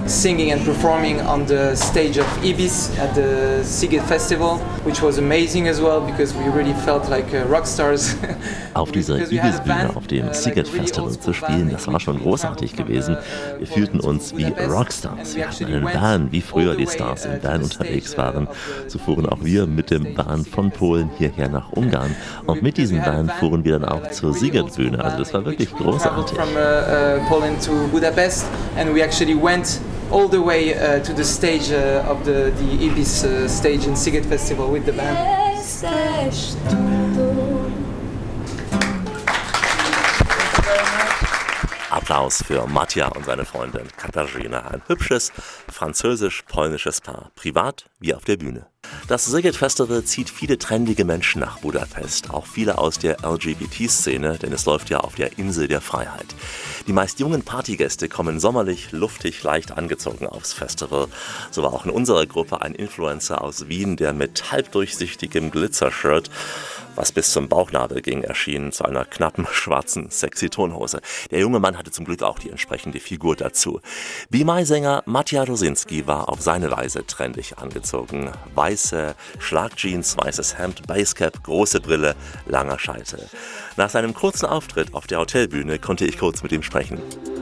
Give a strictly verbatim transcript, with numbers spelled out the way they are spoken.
singing and performing on the stage of Ibis at the Sziget Festival, which was amazing as well because we really felt like uh, rock stars. Auf dieser Ibis-Bühne, auf dem Sziget Festival zu spielen, das war schon großartig gewesen. Wir fühlten uns wie Rockstars. Wir hatten einen Van, wie früher die Stars im Van unterwegs waren. So fuhren auch wir mit dem Van von Polen hierher nach Ungarn. Und mit diesem Van fuhren wir dann auch zur Sziget-Bühne. Also das war wirklich großartig. From uh, uh, Poland to Budapest, and we actually went all the way uh, to the stage uh, of the, the Ibis uh, stage in Sziget Festival with the band. Applaus für Mattia und seine Freundin Katarzyna. Ein hübsches französisch-polnisches Paar, privat wie auf der Bühne. Das Sziget Festival zieht viele trendige Menschen nach Budapest, auch viele aus der L G B T-Szene, denn es läuft ja auf der Insel der Freiheit. Die meist jungen Partygäste kommen sommerlich, luftig, leicht angezogen aufs Festival. So war auch in unserer Gruppe ein Influencer aus Wien, der mit halbdurchsichtigem Glitzershirt, was bis zum Bauchnabel ging, erschien, zu einer knappen, schwarzen, sexy Tonhose. Der junge Mann hatte zum Glück auch die entsprechende Figur dazu. Be My-Sänger Mattia Rosinski war auf seine Weise trendig angezogen. Weiße Schlagjeans, weißes Hemd, Basecap, große Brille, langer Scheitel. Nach seinem kurzen Auftritt auf der Hotelbühne konnte ich kurz mit ihm sprechen.